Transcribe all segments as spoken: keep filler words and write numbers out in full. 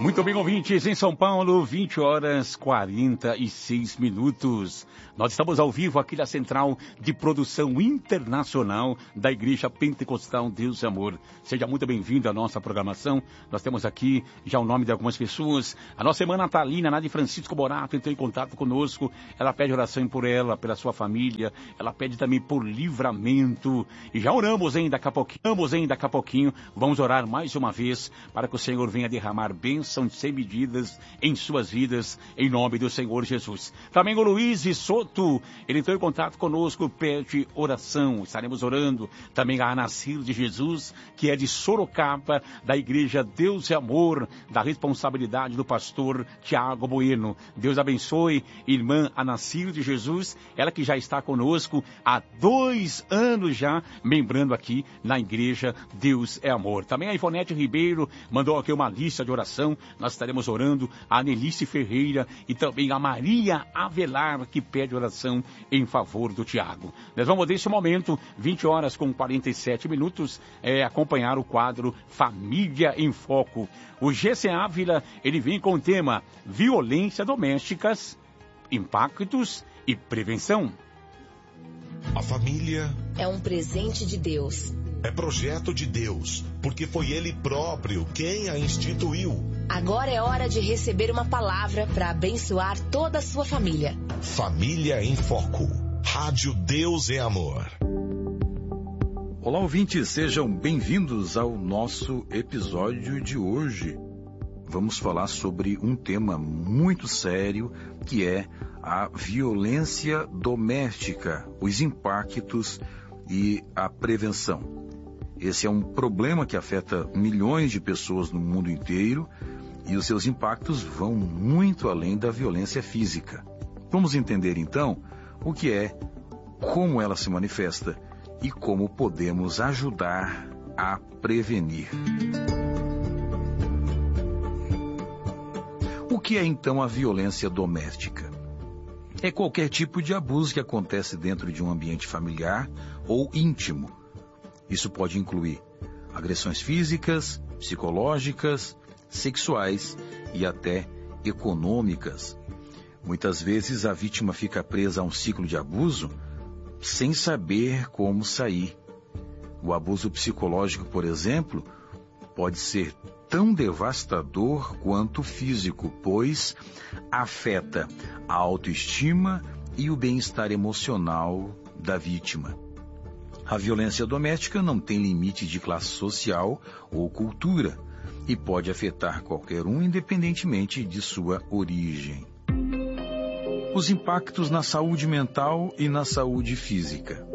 Muito bem, ouvintes, em São Paulo, vinte horas e quarenta e seis minutos. Nós estamos ao vivo aqui na Central de Produção Internacional da Igreja Pentecostal Deus e Amor. Seja muito bem-vindo à nossa programação. Nós temos aqui já o nome de algumas pessoas. A nossa irmã Natalina, lá de Francisco Borato, entrou em contato conosco. Ela pede oração por ela, pela sua família. Ela pede também por livramento. E já oramos ainda daqui a pouquinho. Oramos ainda daqui a pouquinho. Vamos orar mais uma vez para que o Senhor venha derramar bênçãos sem medidas em suas vidas, em nome do Senhor Jesus. Também o Luiz Soto, ele entrou em contato conosco, pede oração, estaremos orando. Também a Anacir de Jesus, que é de Sorocaba, da Igreja Deus e Amor, da responsabilidade do pastor Tiago Bueno. Deus abençoe, irmã Anacir de Jesus, ela que já está conosco há dois anos já, membrando aqui na Igreja Deus é Amor. Também a Ivonete Ribeiro mandou aqui uma lista de oração. Nós estaremos orando, a Anelice Ferreira e também a Maria Avelar, que pede oração em favor do Tiago. Nós vamos, nesse momento, vinte horas com quarenta e sete minutos, é, acompanhar o quadro Família em Foco. O G C Ávila, ele vem com o tema Violência Domésticas, Impactos e Prevenção. A família é um presente de Deus. É projeto de Deus, porque foi Ele próprio quem a instituiu. Agora é hora de receber uma palavra para abençoar toda a sua família. Família em Foco. Rádio Deus é Amor. Olá, ouvintes, sejam bem-vindos ao nosso episódio de hoje. Vamos falar sobre um tema muito sério, que é a violência doméstica, os impactos e a prevenção. Esse é um problema que afeta milhões de pessoas no mundo inteiro e os seus impactos vão muito além da violência física. Vamos entender então o que é, como ela se manifesta e como podemos ajudar a prevenir. O que é então a violência doméstica? É qualquer tipo de abuso que acontece dentro de um ambiente familiar ou íntimo. Isso pode incluir agressões físicas, psicológicas, sexuais e até econômicas. Muitas vezes a vítima fica presa a um ciclo de abuso sem saber como sair. O abuso psicológico, por exemplo, pode ser tão devastador quanto o físico, pois afeta a autoestima e o bem-estar emocional da vítima. A violência doméstica não tem limite de classe social ou cultura e pode afetar qualquer um, independentemente de sua origem. Os impactos na saúde mental e na saúde física.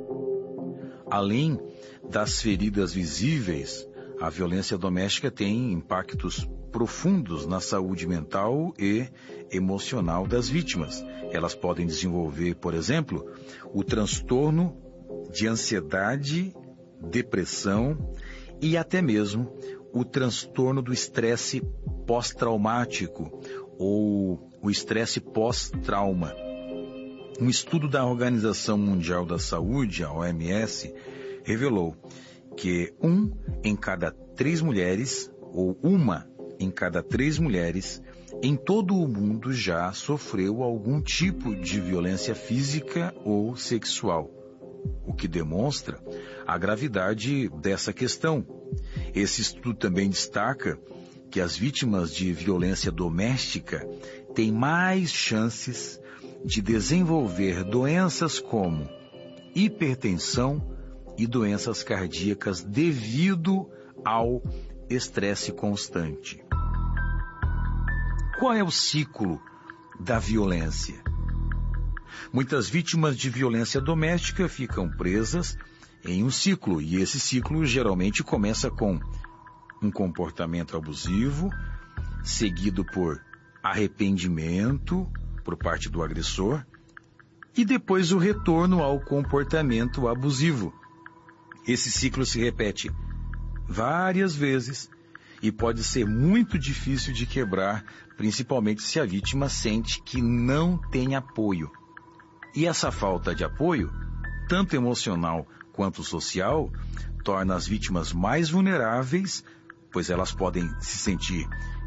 Além das feridas visíveis, a violência doméstica tem impactos profundos na saúde mental e emocional das vítimas. Elas podem desenvolver, por exemplo, o transtorno de ansiedade, depressão e até mesmo o transtorno do estresse pós-traumático ou o estresse pós-trauma. Um estudo da Organização Mundial da Saúde, a O M S, revelou que um em cada três mulheres, ou uma em cada três mulheres, em todo o mundo já sofreu algum tipo de violência física ou sexual, o que demonstra a gravidade dessa questão. Esse estudo também destaca que as vítimas de violência doméstica têm mais chances de desenvolver doenças como hipertensão e doenças cardíacas devido ao estresse constante. Qual é o ciclo da violência? Muitas vítimas de violência doméstica ficam presas em um ciclo, e esse ciclo geralmente começa com um comportamento abusivo, seguido por arrependimento por parte do agressor, e depois o retorno ao comportamento abusivo. Esse ciclo se repete várias vezes e pode ser muito difícil de quebrar, principalmente se a vítima sente que não tem apoio. E essa falta de apoio, tanto emocional quanto social, torna as vítimas mais vulneráveis, pois elas podem se sentir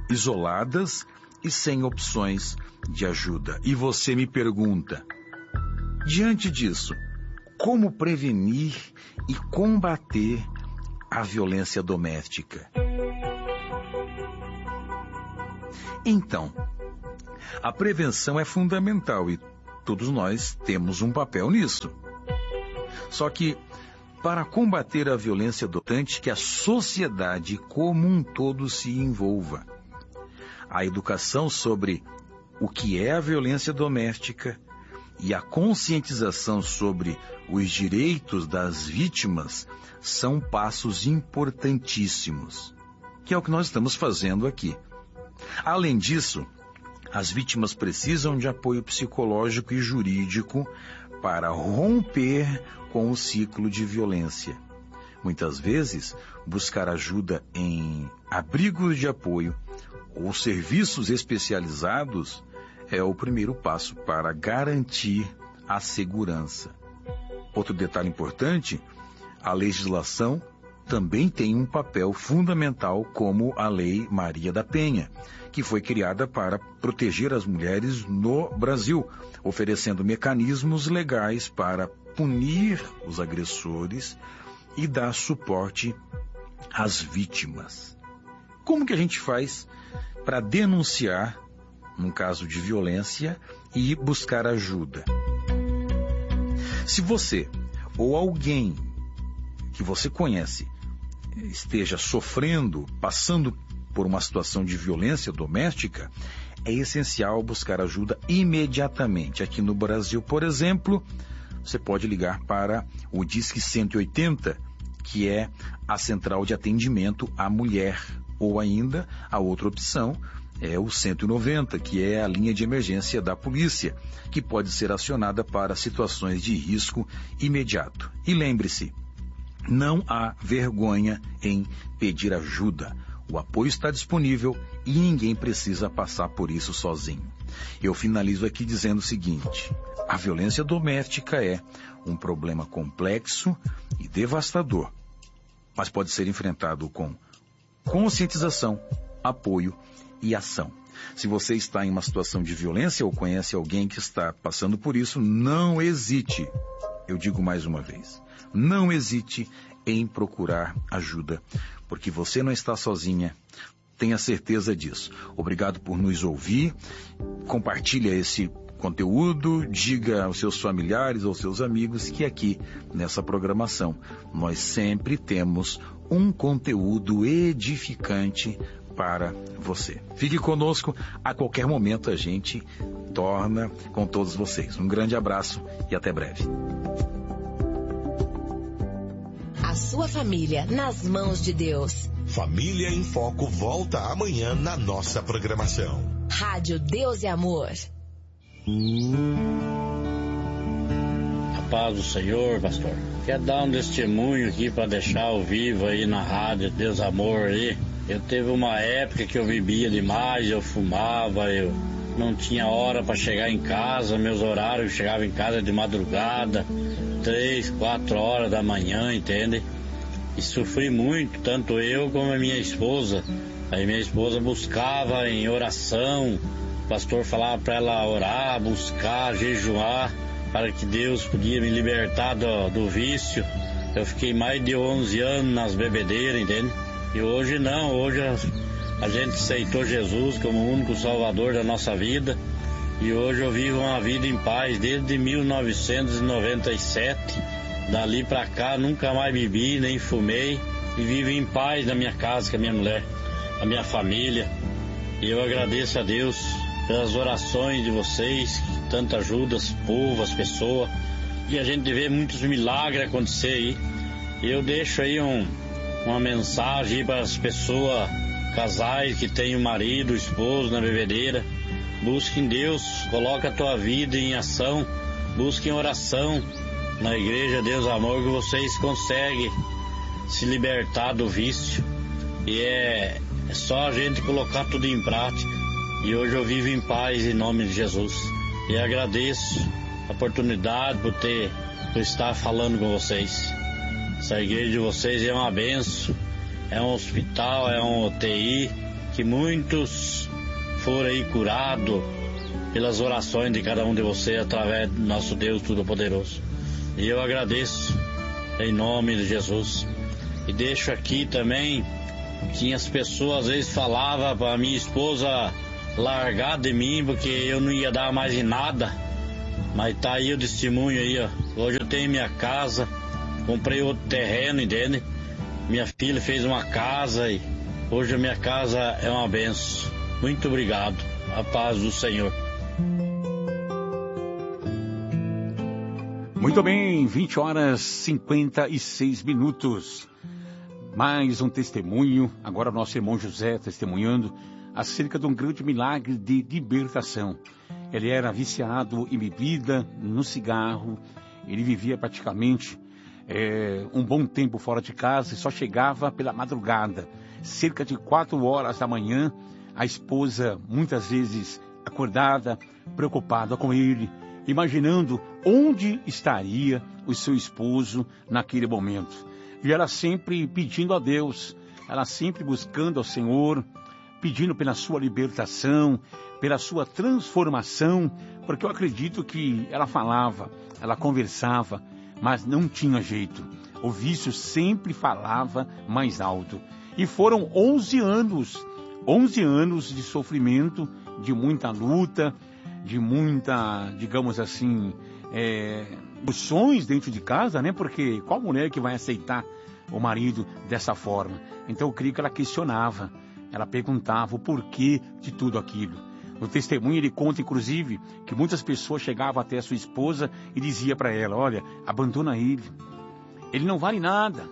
isoladas e sem opções de ajuda. E você me pergunta, diante disso, como prevenir e combater a violência doméstica? Então, a prevenção é fundamental e todos nós temos um papel nisso. Só que, para combater a violência doméstica, que a sociedade como um todo se envolva. A educação sobre o que é a violência doméstica e a conscientização sobre os direitos das vítimas são passos importantíssimos, que é o que nós estamos fazendo aqui. Além disso, as vítimas precisam de apoio psicológico e jurídico para romper com o ciclo de violência. Muitas vezes, buscar ajuda em abrigos de apoio ou serviços especializados é o primeiro passo para garantir a segurança. Outro detalhe importante, a legislação também tem um papel fundamental, como a Lei Maria da Penha, que foi criada para proteger as mulheres no Brasil, oferecendo mecanismos legais para punir os agressores e dar suporte às vítimas. Como que a gente faz para denunciar num caso de violência e buscar ajuda? Se você ou alguém que você conhece esteja sofrendo, passando por uma situação de violência doméstica, é essencial buscar ajuda imediatamente. Aqui no Brasil, por exemplo, você pode ligar para o Disque cento e oitenta, que é a central de atendimento à mulher, ou ainda a outra opção é o cento e noventa, que é a linha de emergência da polícia, que pode ser acionada para situações de risco imediato. E lembre-se, não há vergonha em pedir ajuda. O apoio está disponível e ninguém precisa passar por isso sozinho. Eu finalizo aqui dizendo o seguinte: a violência doméstica é um problema complexo e devastador, mas pode ser enfrentado com conscientização, apoio e ação. Se você está em uma situação de violência ou conhece alguém que está passando por isso, não hesite. Eu digo mais uma vez, não hesite em procurar ajuda, porque você não está sozinha. Tenha certeza disso. Obrigado por nos ouvir. Compartilhe esse conteúdo, diga aos seus familiares ou seus amigos que aqui, nessa programação, nós sempre temos um conteúdo edificante para você. Fique conosco, a qualquer momento a gente torna com todos vocês. Um grande abraço e até breve. A sua família nas mãos de Deus. Família em Foco volta amanhã na nossa programação. Rádio Deus e Amor. A paz do Senhor, pastor. Quer dar um testemunho aqui para deixar ao vivo aí na rádio Deus Amor aí. Eu teve uma época que eu bebia demais, eu fumava, eu não tinha hora para chegar em casa, meus horários, eu chegava em casa de madrugada, três, quatro horas da manhã, entende? E sofri muito, tanto eu como a minha esposa. Aí minha esposa buscava em oração, o pastor falava para ela orar, buscar, jejuar, para que Deus podia me libertar do, do vício. Eu fiquei mais de onze anos nas bebedeiras, entende? E hoje não, hoje a, a gente aceitou Jesus como o único salvador da nossa vida. E hoje eu vivo uma vida em paz desde mil novecentos e noventa e sete. Dali pra cá nunca mais bebi, nem fumei. E vivo em paz na minha casa com a minha mulher, a minha família. E eu agradeço a Deus pelas orações de vocês, que tanto ajudam o povo, as pessoas. E a gente vê muitos milagres acontecer aí. E eu deixo aí um, uma mensagem para as pessoas, casais que têm o marido, o esposo na bebedeira. Busque em Deus, coloque a tua vida em ação, busque em oração na igreja Deus Amor, que vocês conseguem se libertar do vício. E é, é só a gente colocar tudo em prática. E hoje eu vivo em paz em nome de Jesus. E agradeço a oportunidade por ter, por estar falando com vocês. Essa igreja de vocês é uma benção, é um hospital, é um U T I. que muitos foram aí curados pelas orações de cada um de vocês através do nosso Deus Todo-Poderoso. E eu agradeço em nome de Jesus. E deixo aqui também que as pessoas às vezes falavam para minha esposa largar de mim porque eu não ia dar mais em nada. Mas tá aí o testemunho aí, ó. Hoje eu tenho minha casa, comprei outro terreno, entende? Minha filha fez uma casa e hoje a minha casa é uma benção. Muito obrigado. A paz do Senhor. Muito bem, vinte horas e cinquenta e seis minutos. Mais um testemunho, agora o nosso irmão José testemunhando acerca de um grande milagre de libertação. Ele era viciado em bebida, no cigarro, ele vivia praticamente é, um bom tempo fora de casa e só chegava pela madrugada. Cerca de quatro horas da manhã, a esposa muitas vezes acordada, preocupada com ele, imaginando onde estaria o seu esposo naquele momento. E ela sempre pedindo a Deus, ela sempre buscando ao Senhor, pedindo pela sua libertação, pela sua transformação, porque eu acredito que ela falava, ela conversava, mas não tinha jeito. O vício sempre falava mais alto. E foram onze anos, onze anos de sofrimento, de muita luta, de muita, digamos assim, é, opções dentro de casa, né? Porque qual mulher que vai aceitar o marido dessa forma? Então eu creio que ela questionava, ela perguntava o porquê de tudo aquilo. No testemunho ele conta, inclusive, que muitas pessoas chegavam até a sua esposa e diziam para ela, olha, abandona ele, ele não vale nada,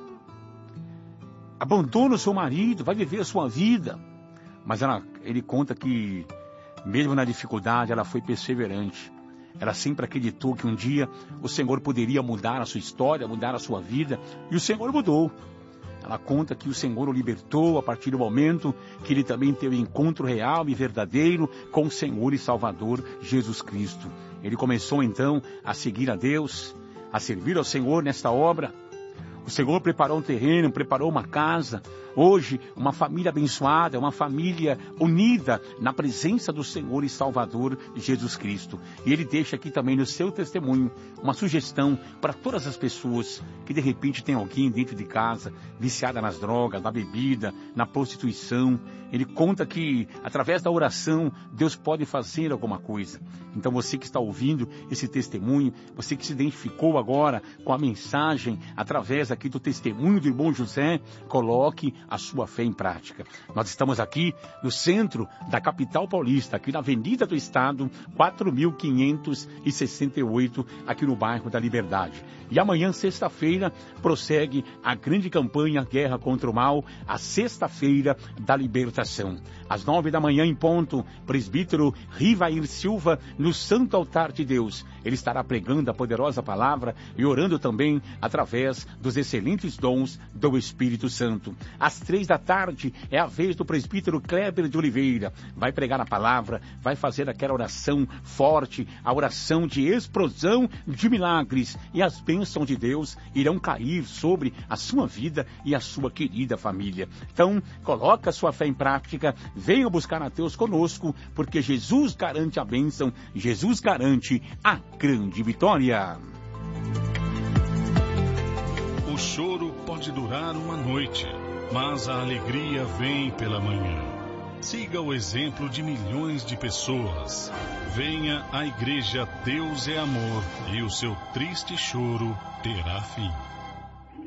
abandona o seu marido, vai viver a sua vida. Mas ela, ele conta que, mesmo na dificuldade, ela foi perseverante. Ela sempre acreditou que um dia o Senhor poderia mudar a sua história, mudar a sua vida, e o Senhor mudou. Ela conta que o Senhor o libertou a partir do momento que ele também teve um encontro real e verdadeiro com o Senhor e Salvador Jesus Cristo. Ele começou então a seguir a Deus, a servir ao Senhor nesta obra. O Senhor preparou um terreno, preparou uma casa. Hoje, uma família abençoada, uma família unida na presença do Senhor e Salvador Jesus Cristo. E ele deixa aqui também no seu testemunho uma sugestão para todas as pessoas que de repente tem alguém dentro de casa viciada nas drogas, na bebida, na prostituição. Ele conta que através da oração Deus pode fazer alguma coisa. Então você que está ouvindo esse testemunho, você que se identificou agora com a mensagem através aqui do testemunho do irmão José, coloque a sua fé em prática. Nós estamos aqui no centro da capital paulista, aqui na Avenida do Estado, quatro mil quinhentos e sessenta e oito, aqui no bairro da Liberdade. E amanhã, sexta-feira, prossegue a grande campanha Guerra contra o Mal, a sexta-feira da libertação. Às nove da manhã em ponto, presbítero Rivair Silva, no Santo Altar de Deus. Ele estará pregando a poderosa palavra e orando também através dos excelentes dons do Espírito Santo. Às três da tarde é a vez do presbítero Kleber de Oliveira. Vai pregar a palavra, vai fazer aquela oração forte, a oração de explosão de milagres. E as bênçãos de Deus irão cair sobre a sua vida e a sua querida família. Então, coloca a sua fé em prática, venha buscar a Deus conosco, porque Jesus garante a bênção, Jesus garante a grande vitória. O choro pode durar uma noite, mas a alegria vem pela manhã. Siga o exemplo de milhões de pessoas. Venha à Igreja Deus é Amor e o seu triste choro terá fim.